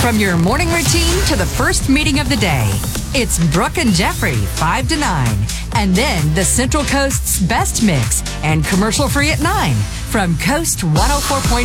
From your morning routine to the first meeting of the day, it's Brooke and Jeffrey, 5 to 9. And then the Central Coast's best mix and commercial free at 9 from Coast 104.5.